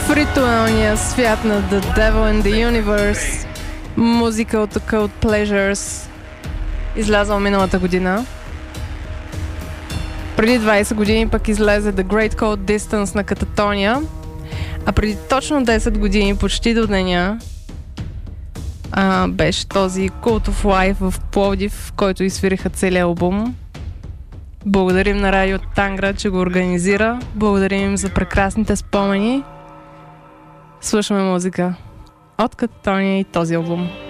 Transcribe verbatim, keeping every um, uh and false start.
В ритуалния свят на The Devil in the Universe, музика от Occult Pleasures, излязла миналата година. Преди двайсет години пък излезе The Great Cold Distance на Katatonia, а преди точно десет години, почти до деня, а, беше този Cult of Life в Пловдив, в който изсвириха целия албум. Благодарим на Радио Тангра, че го организира. Благодарим им за прекрасните спомени. Слушаме музика от Katatonia и този албум.